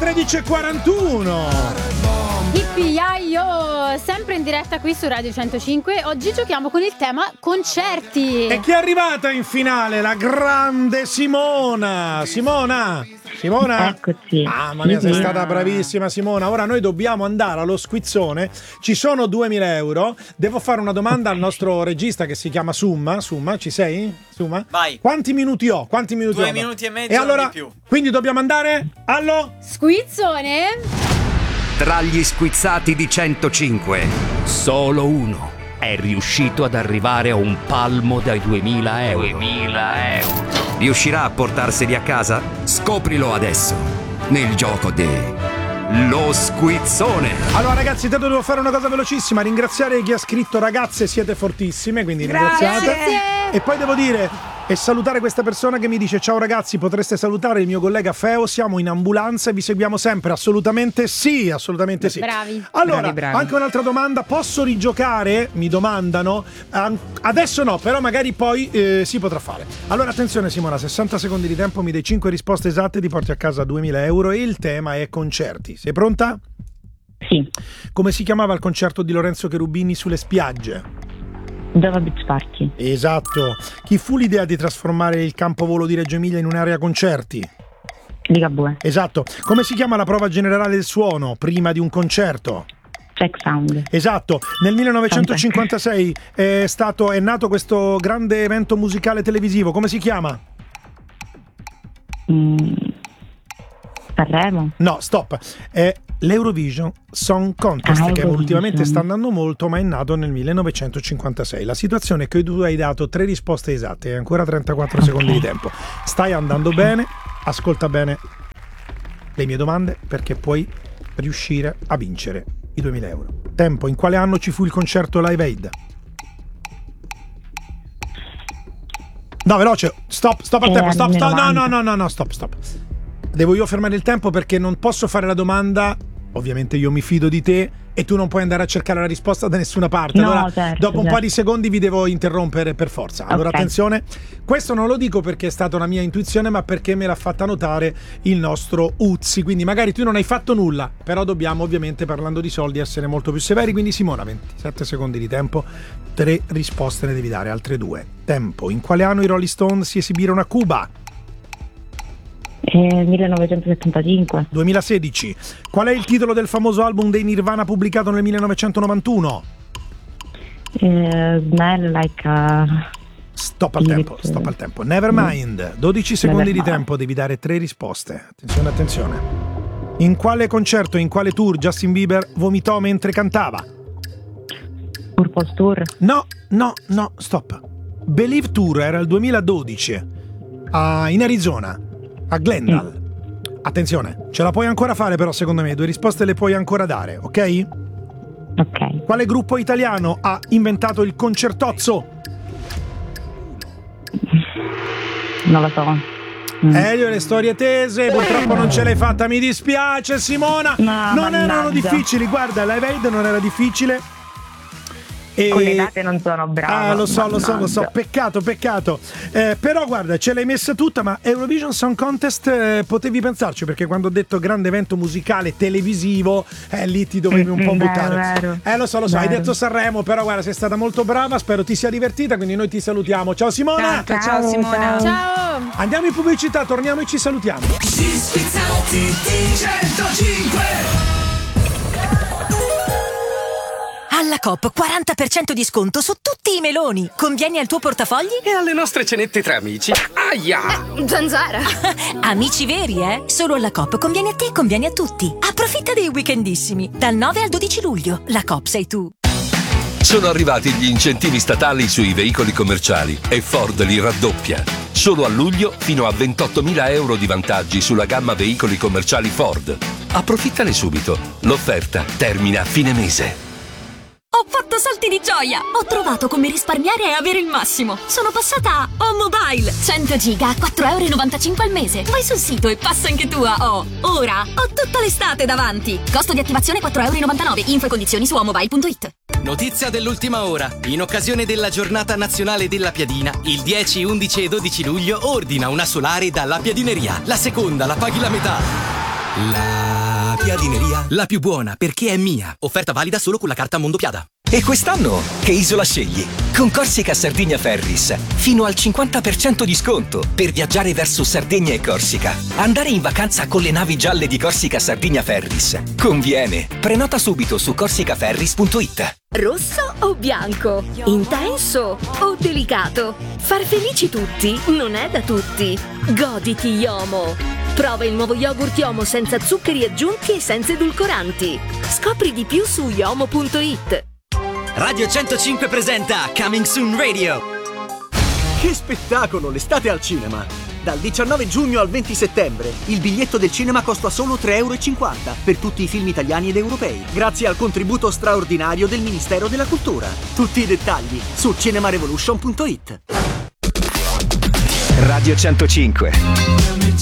13:41. Io sempre in diretta qui su Radio 105. Oggi giochiamo con il tema concerti. E chi è arrivata in finale? La grande Simona. Simona? Eccoci. Mamma mia, sei stata bravissima, Simona. Ora noi dobbiamo andare allo squizzone. Ci sono 2.000 euro. Devo fare una domanda al nostro regista che si chiama Summa. Summa, ci sei? Summa? Vai. Quanti minuti ho? 2 minuti e mezzo. E allora, di più. quindi dobbiamo andare allo squizzone. Tra gli squizzati di 105, solo uno è riuscito ad arrivare a un palmo dai 2.000 euro. 2.000 euro. Riuscirà a portarseli a casa? Scoprilo adesso, nel gioco Lo Squizzone. Allora ragazzi, intanto devo fare una cosa velocissima. Ringraziare chi ha scritto: ragazze siete fortissime, quindi ringraziate. Grazie. E poi devo dire e salutare questa persona che mi dice: ciao ragazzi, potreste salutare il mio collega Feo, siamo in ambulanza e vi seguiamo sempre. Assolutamente sì, assolutamente sì. Bravi. Allora, bravi. anche un'altra domanda: posso rigiocare? Mi domandano. Adesso no, però magari poi si potrà fare. Allora attenzione Simona, 60 secondi di tempo, mi dai 5 risposte esatte, ti porti a casa 2.000 euro e il tema è concerti. Sei pronta? Sì. Come si chiamava il concerto di Lorenzo Cherubini sulle spiagge? Dova Beach Party. Esatto. Chi fu l'idea di trasformare il campovolo di Reggio Emilia in un'area concerti? Ligabue. Esatto. Come si chiama la prova generale del suono prima di un concerto? Check sound. Esatto. Nel 1956 è nato questo grande evento musicale televisivo. Come si chiama? Sanremo. No, stop. È l'Eurovision Song Contest, che Eurovision. ultimamente sta andando molto, ma è nato nel 1956. La situazione è che tu hai dato 3 risposte esatte e ancora 34 secondi di tempo. Stai andando bene, ascolta bene le mie domande perché puoi riuscire a vincere i 2.000 euro. Tempo: in quale anno ci fu il concerto Live Aid? No, veloce. Stop al tempo. Stop. No, stop. Devo io fermare il tempo perché non posso fare la domanda. Ovviamente io mi fido di te e tu non puoi andare a cercare la risposta da nessuna parte. No, allora, certo, dopo un po' di secondi vi devo interrompere per forza. Allora, Okay. attenzione. Questo non lo dico perché è stata una mia intuizione, ma perché me l'ha fatta notare il nostro Uzzi. Quindi magari tu non hai fatto nulla, però dobbiamo ovviamente, parlando di soldi, essere molto più severi. Quindi Simona, 27 secondi di tempo, 3 risposte ne devi dare, altre 2. Tempo: in quale anno i Rolling Stones si esibirono a Cuba? 1975. 2016. Qual è il titolo del famoso album dei Nirvana pubblicato nel 1991? Smell like Stop al tempo. Nevermind. 12 secondi di tempo, devi dare 3 risposte. Attenzione. In quale concerto, in quale tour Justin Bieber vomitò mentre cantava? Purple Tour. No, stop. Believe Tour era il 2012 in Arizona, a Glendale. Attenzione, ce la puoi ancora fare però, secondo me 2 risposte le puoi ancora dare, ok? Ok. Quale gruppo italiano ha inventato il concertozzo? Non lo so. Elio, le storie tese, purtroppo non ce l'hai fatta, mi dispiace Simona. No, non erano mannaggia. difficili, guarda, Live Aid non era difficile. E... Con le date non sono brava. Lo so, mannaggia. peccato. Però guarda, ce l'hai messa tutta, ma Eurovision Song Contest potevi pensarci, perché quando ho detto grande evento musicale televisivo, lì ti dovevi un po' buttare. Vero. Lo so, hai detto Sanremo, però guarda, sei stata molto brava, spero ti sia divertita, quindi noi ti salutiamo. Ciao Simona! Ciao Simona. Ciao. Andiamo in pubblicità, torniamo e ci salutiamo. Gli squizzati di 105. Alla Coop 40% di sconto su tutti i meloni. Convieni al tuo portafogli? E alle nostre cenette tra amici. Aia! Zanzara. Amici veri, eh? Solo alla Coop conviene a te, conviene a tutti. Approfitta dei weekendissimi. Dal 9 al 12 luglio. La Coop sei tu. Sono arrivati gli incentivi statali sui veicoli commerciali e Ford li raddoppia. Solo a luglio fino a 28.000 euro di vantaggi sulla gamma veicoli commerciali Ford. Approfittane subito. L'offerta termina a fine mese. Ho fatto salti di gioia! Ho trovato come risparmiare e avere il massimo. Sono passata a O-Mobile. 100 giga a 4,95 € al mese. Vai sul sito e passa anche tu a O. Ora ho tutta l'estate davanti. Costo di attivazione 4,99 €. Info e condizioni su omobile.it. Notizia dell'ultima ora. In occasione della giornata nazionale della piadina, il 10, 11 e 12 luglio ordina una solare dalla Piadineria. La seconda la paghi la metà. La La Piadineria, la più buona perché è mia. Offerta valida solo con la carta Mondopiada. E quest'anno che isola scegli? Con Corsica Sardigna Ferris fino al 50% di sconto per viaggiare verso Sardegna e Corsica. Andare in vacanza con le navi gialle di Corsica Sardigna Ferris conviene. Prenota subito su corsicaferris.it. Rosso o bianco? Intenso o delicato? Far felici tutti non è da tutti. Goditi Yomo. Prova il nuovo yogurt Yomo senza zuccheri aggiunti e senza edulcoranti. Scopri di più su yomo.it. Radio 105 presenta Coming Soon Radio. Che spettacolo, l'estate al cinema! Dal 19 giugno al 20 settembre il biglietto del cinema costa solo €3,50 per tutti i film italiani ed europei, grazie al contributo straordinario del Ministero della Cultura. Tutti i dettagli su cinemarevolution.it. Radio 105.